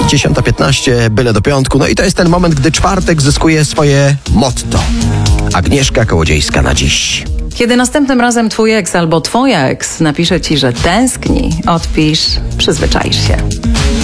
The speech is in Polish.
10:15, byle do piątku. No i to jest ten moment, gdy czwartek zyskuje swoje motto. Agnieszka Kołodziejska na dziś. Kiedy następnym razem twój ex albo twoja ex napisze ci, że tęskni, odpisz, przyzwyczaisz się.